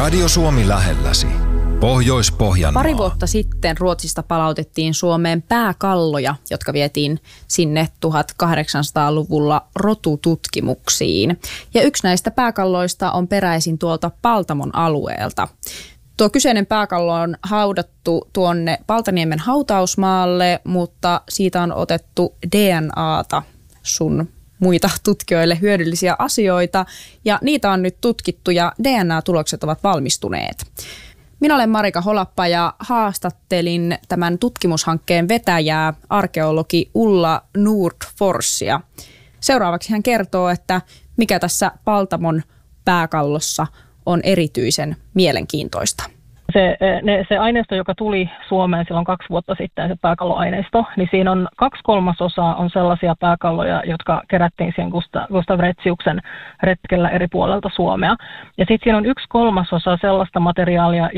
Radio Suomi lähelläsi. Pohjois-Pohjanmaa. Pari vuotta sitten Ruotsista palautettiin Suomeen pääkalloja, jotka vietiin sinne 1800-luvulla rotututkimuksiin. Ja yksi näistä pääkalloista on peräisin tuolta Paltamon alueelta. Tuo kyseinen pääkallo on haudattu tuonne Paltaniemen hautausmaalle, mutta siitä on otettu DNAta sun muita tutkijoille hyödyllisiä asioita. Ja niitä on nyt tutkittu ja DNA-tulokset ovat valmistuneet. Minä olen Marika Holappa ja haastattelin tämän tutkimushankkeen vetäjää, arkeologi Ulla Nordforsia. Seuraavaksi hän kertoo, että mikä tässä Paltamon pääkallossa on erityisen mielenkiintoista. Se aineisto, joka tuli Suomeen silloin 2 vuotta sitten, se pääkalloaineisto, niin siinä on 2/3 on sellaisia pääkalloja, jotka kerättiin siihen Gustav Retziuksen retkellä eri puolelta Suomea. Ja sitten siinä on 1/3 sellaista materiaalia,